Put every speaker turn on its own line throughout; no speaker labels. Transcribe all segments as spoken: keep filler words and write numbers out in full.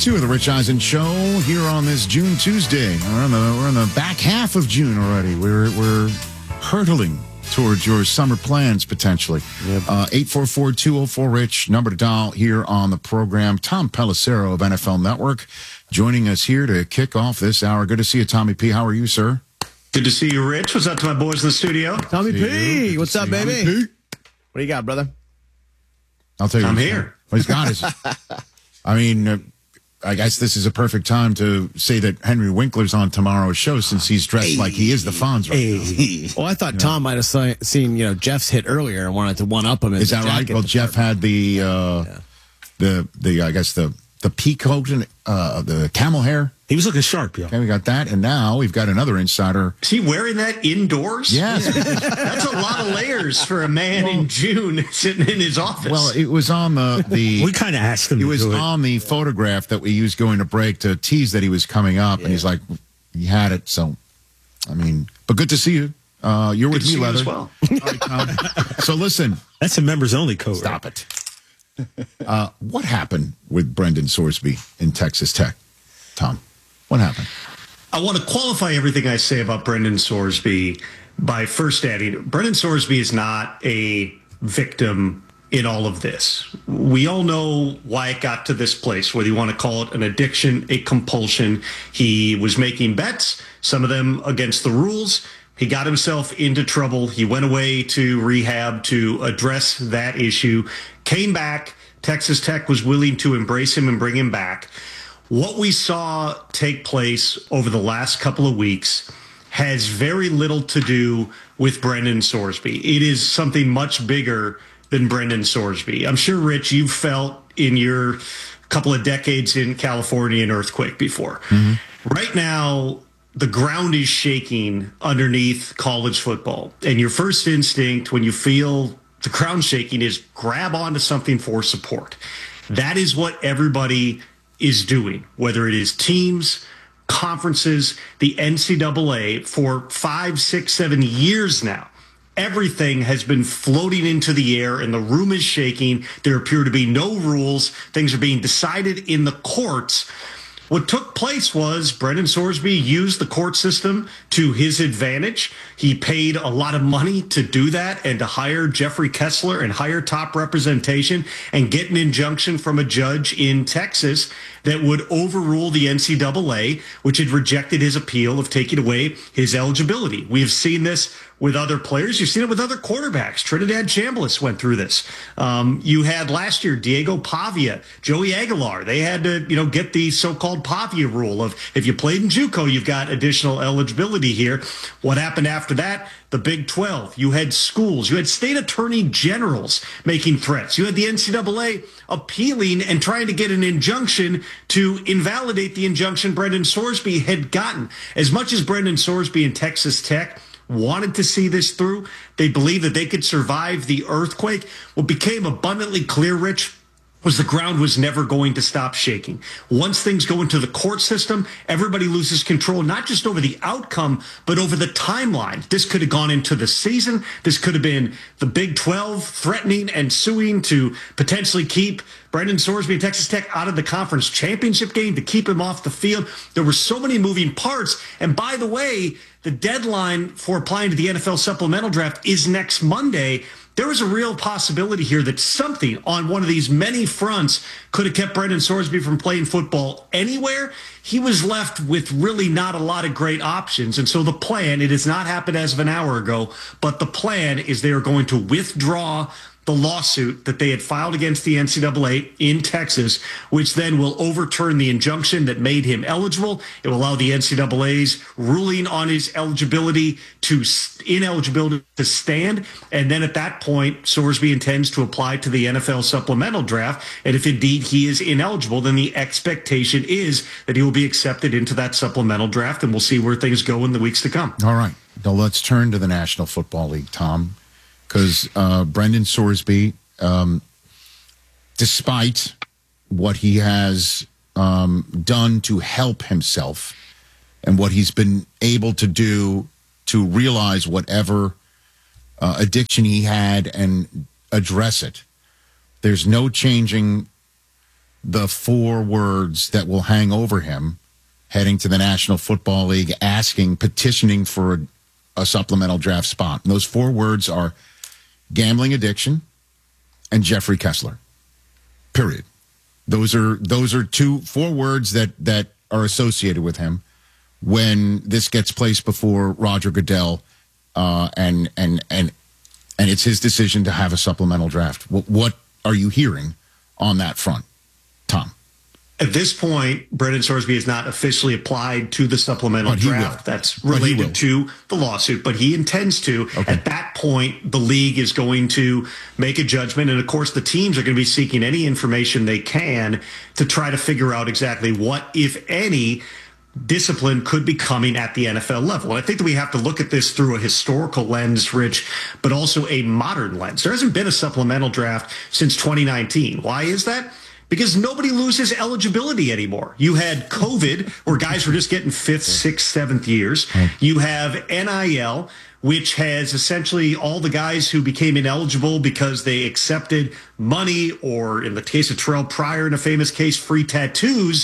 two of the Rich Eisen Show here on this June Tuesday. We're in the, we're in the back half of June already. We're we're hurtling towards your summer plans, potentially. Yep. Uh, eight four four, two oh four, RICH, number to dial here on the program. Tom Pelissero of N F L Network joining us here to kick off this hour. Good to see you, Tommy P. How are you, sir?
Good to see you, Rich. What's up to my boys in the studio?
Tommy P. What's up, baby? What do you got, brother?
I'll tell you.
I'm here.
What he's got is, I mean, uh, I guess this is a perfect time to say that Henry Winkler's on tomorrow's show since he's dressed hey, like he is the Fonz right hey. now.
Well, I thought yeah. Tom might have seen, you know, Jeff's hit earlier and wanted to one-up him. In
is that right? Well, Jeff had the, uh, yeah. the, the, I guess, the, the pea coat and uh, the camel hair.
He was looking sharp, yeah.
Okay, we got that, and now we've got another insider.
Is he wearing that indoors?
Yes.
That's a lot of layers for a man well, in June sitting in his office.
Well, it was on the... the
we kind of asked him
It
to
was
do
on
it.
the photograph that we used going to break to tease that he was coming up, yeah. and he's like, he had it, so, I mean, but good to see you. Uh, you're
good
with me, Leather.
As well.
All right, Tom. So listen.
That's a members-only code.
Stop right? it. Uh, what happened with Brendan Sorsby in Texas Tech, Tom? What happened?
I want to qualify everything I say about Brendan Sorsby by first adding, Brendan Sorsby is not a victim in all of this. We all know why it got to this place, whether you want to call it an addiction, a compulsion. He was making bets, some of them against the rules. He got himself into trouble. He went away to rehab to address that issue, came back. Texas Tech was willing to embrace him and bring him back. What we saw take place over the last couple of weeks has very little to do with Brendan Sorsby. It is something much bigger than Brendan Sorsby. I'm sure, Rich, you've felt in your couple of decades in California an earthquake before. Mm-hmm. Right now, the ground is shaking underneath college football. And your first instinct when you feel the ground shaking is grab onto something for support. That is what everybody is doing, whether it is teams, conferences, the N C double A, for five, six, seven years now. Everything has been floating into the air and the room is shaking. There appear to be no rules. Things are being decided in the courts. What took place was Brendan Sorsby used the court system to his advantage. He paid a lot of money to do that and to hire Jeffrey Kessler and hire top representation and get an injunction from a judge in Texas that would overrule the N C double A, which had rejected his appeal of taking away his eligibility. We have seen this with other players. You've seen it with other quarterbacks. Trinidad Chambliss went through this. Um, you had last year Diego Pavia, Joey Aguilar. They had to, you know, get the so-called Pavia rule of if you played in JUCO, you've got additional eligibility here. What happened after that? The Big twelve. You had schools. You had state attorney generals making threats. You had the N C double A appealing and trying to get an injunction to invalidate the injunction Brendan Sorsby had gotten. As much as Brendan Sorsby and Texas Tech wanted to see this through, they believed that they could survive the earthquake. What became abundantly clear, Rich, was the ground was never going to stop shaking. Once things go into the court system, everybody loses control, not just over the outcome, but over the timeline. This could have gone into the season. This could have been the Big twelve threatening and suing to potentially keep Brendan Sorsby and Texas Tech out of the conference championship game, to keep him off the field. There were so many moving parts. And by the way, the deadline for applying to the N F L supplemental draft is next Monday. There is a real possibility here that something on one of these many fronts could have kept Brendan Sorsby from playing football anywhere. He was left with really not a lot of great options. And so the plan, it has not happened as of an hour ago, but the plan is they are going to withdraw the lawsuit that they had filed against the N C double A in Texas, which then will overturn the injunction that made him eligible. It will allow the N C double A's ruling on his eligibility to ineligibility to stand. And then at that point, Sorsby intends to apply to the N F L supplemental draft. And if indeed he is ineligible, then the expectation is that he will be accepted into that supplemental draft. And we'll see where things go in the weeks to come.
All right. Now let's turn to the National Football League, Tom. Because uh, Brendan Sorsby, um, despite what he has um, done to help himself and what he's been able to do to realize whatever uh, addiction he had and address it, there's no changing the four words that will hang over him heading to the National Football League, asking, petitioning for a, a supplemental draft spot. And those four words are gambling addiction and Jeffrey Kessler. Period. Those are those are two four words that that are associated with him when this gets placed before Roger Goodell, uh, and and and and it's his decision to have a supplemental draft. What, what are you hearing on that front, Tom?
At this point, Brendan Sorsby has not officially applied to the supplemental draft.
Will.
That's related to the lawsuit, but he intends to. Okay. At that point, the league is going to make a judgment. And of course, the teams are going to be seeking any information they can to try to figure out exactly what, if any, discipline could be coming at the N F L level. And I think that we have to look at this through a historical lens, Rich, but also a modern lens. There hasn't been a supplemental draft since twenty nineteen. Why is that? Because nobody loses eligibility anymore. You had COVID, where guys were just getting fifth, sixth, seventh years. You have N I L, which has essentially all the guys who became ineligible because they accepted money, or in the case of Terrell Pryor, in a famous case, free tattoos.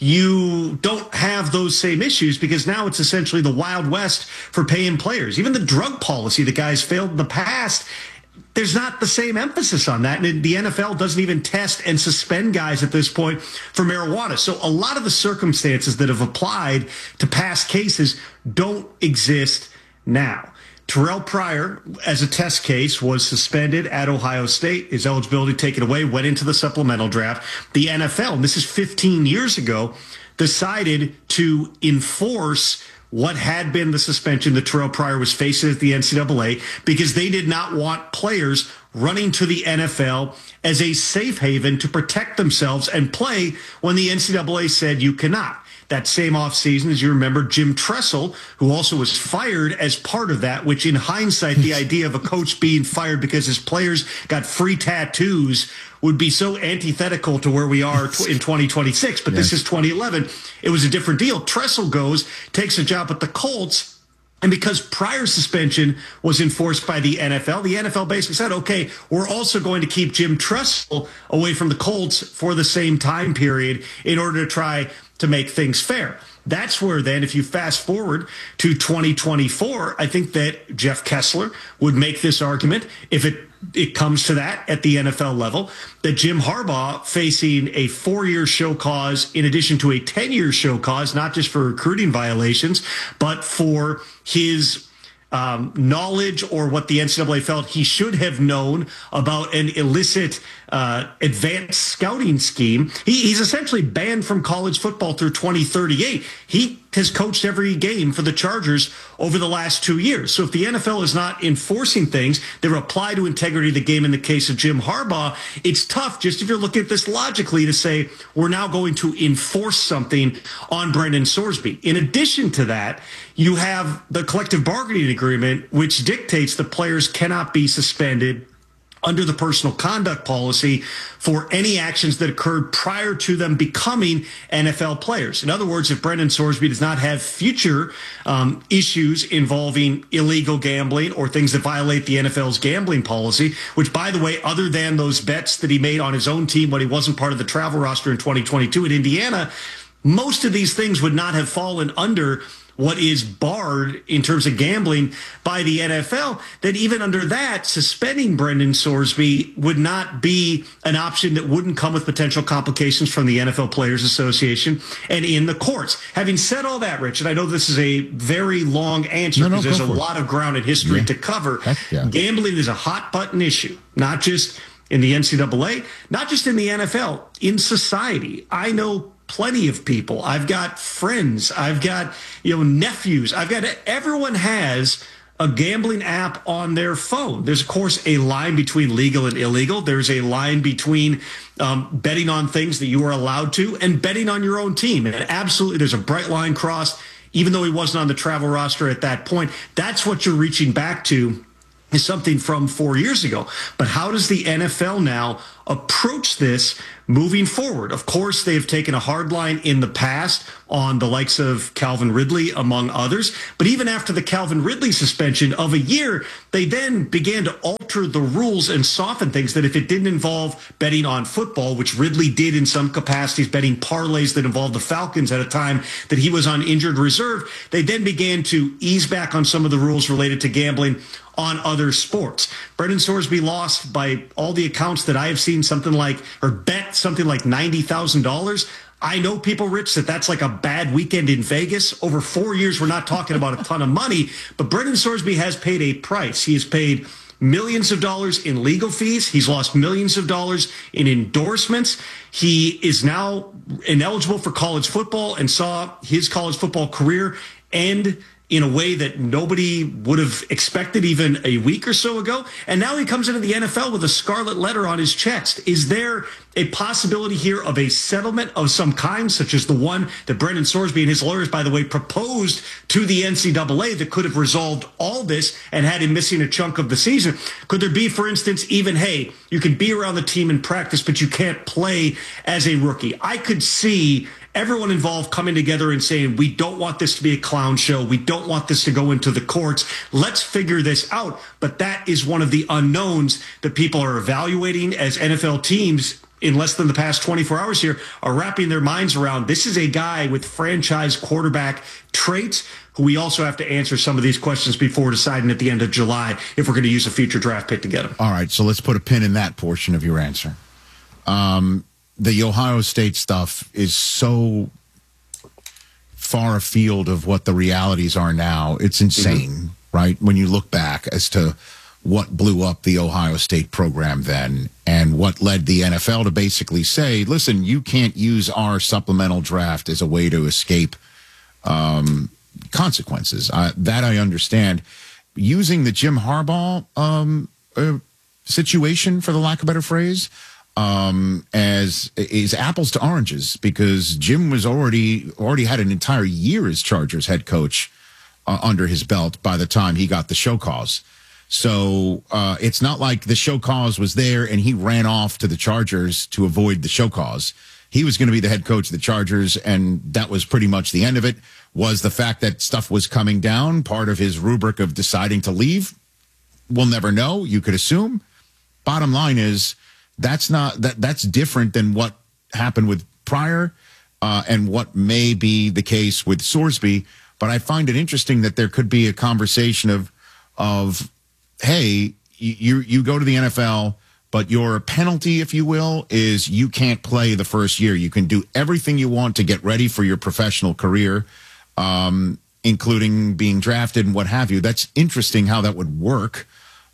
You don't have those same issues because now it's essentially the Wild West for paying players. Even the drug policy that guys failed in the past, there's not the same emphasis on that. And the N F L doesn't even test and suspend guys at this point for marijuana. So a lot of the circumstances that have applied to past cases don't exist now. Terrell Pryor, as a test case, was suspended at Ohio State. His eligibility taken away, went into the supplemental draft. The N F L, and this is fifteen years ago, decided to enforce what had been the suspension that Terrell Pryor was facing at the N C double A because they did not want players running to the N F L as a safe haven to protect themselves and play when the N C double A said you cannot. That same offseason, as you remember, Jim Tressel, who also was fired as part of that, which in hindsight, the idea of a coach being fired because his players got free tattoos would be so antithetical to where we are in twenty twenty-six. But yes. This is twenty eleven. It was a different deal. Tressel goes, takes a job at the Colts. And because prior suspension was enforced by the N F L, the N F L basically said, okay, we're also going to keep Jim Tressel away from the Colts for the same time period in order to try to make things fair. That's where then, if you fast forward to twenty twenty-four, I think that Jeff Kessler would make this argument, if it it comes to that at the N F L level, that Jim Harbaugh facing a four-year show cause in addition to a ten-year show cause, not just for recruiting violations, but for his um, knowledge or what the N C double A felt he should have known about an illicit uh, advanced scouting scheme. He, he's essentially banned from college football through twenty thirty-eight. He has coached every game for the Chargers over the last two years. So if the N F L is not enforcing things that apply to integrity of the game in the case of Jim Harbaugh, it's tough, just if you're looking at this logically, to say we're now going to enforce something on Brendan Sorsby. In addition to that, you have the collective bargaining agreement, which dictates that players cannot be suspended under the personal conduct policy for any actions that occurred prior to them becoming N F L players. In other words, if Brendan Sorsby does not have future um, issues involving illegal gambling or things that violate the N F L's gambling policy, which, by the way, other than those bets that he made on his own team when he wasn't part of the travel roster in twenty twenty-two at Indiana, most of these things would not have fallen under what is barred in terms of gambling by the N F L, that even under that, suspending Brendan Sorsby would not be an option that wouldn't come with potential complications from the N F L Players Association and in the courts. Having said all that, Rich, and I know this is a very long answer
no, no,
because there's a
it.
lot of ground in history
yeah.
to cover.
Yeah.
Gambling is a hot button issue, not just in the N C double A, not just in the N F L, in society. I know plenty of people. I've got friends. I've got, you know, nephews. I've got, everyone has a gambling app on their phone. There's, of course, a line between legal and illegal. There's a line between um, betting on things that you are allowed to and betting on your own team. And absolutely, there's a bright line crossed, even though he wasn't on the travel roster at that point. That's what you're reaching back to, is something from four years ago. But how does the N F L now approach this moving forward. Of course, they've taken a hard line in the past on the likes of Calvin Ridley, among others. But even after the Calvin Ridley suspension of a year, they then began to alter the rules and soften things that if it didn't involve betting on football, which Ridley did in some capacities, betting parlays that involved the Falcons at a time that he was on injured reserve, they then began to ease back on some of the rules related to gambling on other sports. Brendan Sorsby lost, by all the accounts that I have seen, something like, or bet something like ninety thousand dollars. I know people, Rich, that that's like a bad weekend in Vegas. Over four years, we're not talking about a ton of money, but Brendan Sorsby has paid a price. He has paid millions of dollars in legal fees. He's lost millions of dollars in endorsements. He is now ineligible for college football and saw his college football career end in a way that nobody would have expected even a week or so ago. And now he comes into the N F L with a scarlet letter on his chest. Is there a possibility here of a settlement of some kind, such as the one that Brendan Sorsby and his lawyers, by the way, proposed to the N C double A that could have resolved all this and had him missing a chunk of the season? Could there be, for instance, even, hey, you can be around the team in practice, but you can't play as a rookie? I could see everyone involved coming together and saying, we don't want this to be a clown show. We don't want this to go into the courts. Let's figure this out. But that is one of the unknowns that people are evaluating as N F L teams in less than the past twenty-four hours here are wrapping their minds around. This is a guy with franchise quarterback traits who we also have to answer some of these questions before deciding at the end of July if we're going to use a future draft pick to get him.
All right, so let's put a pin in that portion of your answer. Um, the Ohio State stuff is so far afield of what the realities are now. It's insane, mm-hmm. right? When you look back as to what blew up the Ohio State program then and what led the N F L to basically say, listen, you can't use our supplemental draft as a way to escape um, consequences. Uh, that I understand. Using the Jim Harbaugh um, uh, situation, for the lack of a better phrase, um, as is apples to oranges, because Jim was already already had an entire year as Chargers head coach uh, under his belt by the time he got the show cause. So uh, it's not like the show cause was there and he ran off to the Chargers to avoid the show cause. He was going to be the head coach of the Chargers, and that was pretty much the end of it. Was the fact that stuff was coming down part of his rubric of deciding to leave? We'll never know. You could assume. Bottom line is that's not that that's different than what happened with Pryor uh, and what may be the case with Sorsby. But I find it interesting that there could be a conversation of of hey, you you go to the N F L, but your penalty, if you will, is you can't play the first year. You can do everything you want to get ready for your professional career, um, including being drafted and what have you. That's interesting how that would work,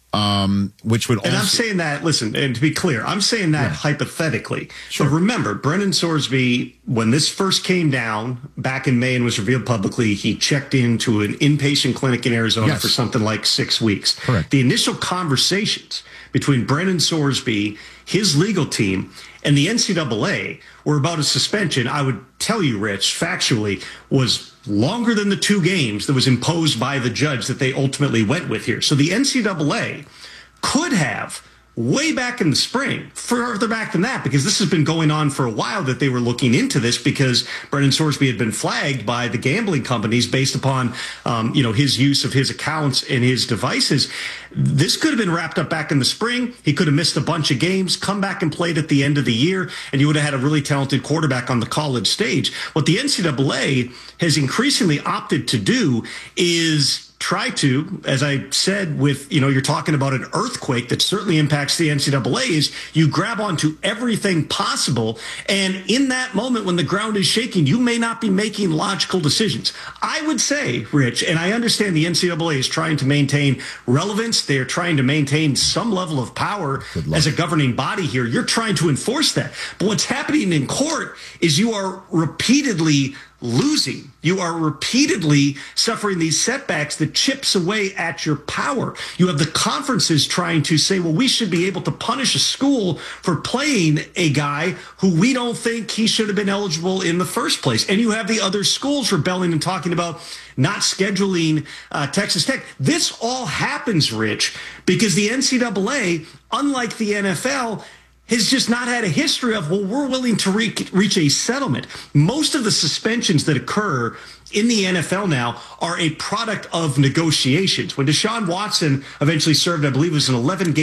um, which would
and
also...
I'm saying that, listen, and to be clear, I'm saying that yeah. hypothetically.
Sure.
But remember, Brendan Sorsby, when this first came down back in May and was revealed publicly, he checked into an inpatient clinic in Arizona yes. for something like six weeks.
Correct.
The initial conversations between Brendan Sorsby, his legal team, and the N C double A were about a suspension, I would tell you, Rich, factually, was longer than the two games that was imposed by the judge that they ultimately went with here. So the N C double A could have, way back in the spring, further back than that, because this has been going on for a while, that they were looking into this because Brendan Sorsby had been flagged by the gambling companies based upon, um, you know, his use of his accounts and his devices. This could have been wrapped up back in the spring. He could have missed a bunch of games, come back and played at the end of the year, and you would have had a really talented quarterback on the college stage. What the N C double A has increasingly opted to do is try to, as I said, with, you know, you're talking about an earthquake that certainly impacts the N C double A, is you grab onto everything possible. And in that moment when the ground is shaking, you may not be making logical decisions. I would say, Rich, and I understand the N C double A is trying to maintain relevance. They're trying to maintain some level of power as a governing body here. You're trying to enforce that. But what's happening in court is you are repeatedly losing. You are repeatedly suffering these setbacks that chips away at your power. You have the conferences trying to say, well, we should be able to punish a school for playing a guy who we don't think he should have been eligible in the first place. And you have the other schools rebelling and talking about not scheduling uh, Texas Tech. This all happens, Rich, because the N C double A, unlike the N F L, has just not had a history of, well, we're willing to re- reach a settlement. Most of the suspensions that occur in the N F L now are a product of negotiations. When Deshaun Watson eventually served, I believe it was an eleven game